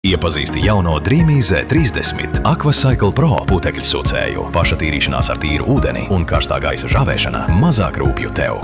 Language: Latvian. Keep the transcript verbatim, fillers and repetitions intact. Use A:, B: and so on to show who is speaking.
A: Iepazīsti jauno Dreamy Z trīsdesmit Aquacycle Pro putekļsūcēju. Paša tīrīšanās ar tīru ūdeni un karstā gaisa žāvēšana mazāk rūpju tev.